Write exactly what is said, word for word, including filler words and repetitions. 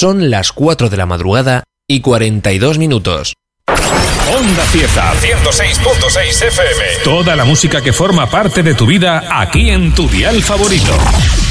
Son las cuatro de la madrugada y cuarenta y dos minutos. Onda Cieza, ciento seis punto seis F M. Toda la música que forma parte de tu vida aquí en tu dial favorito.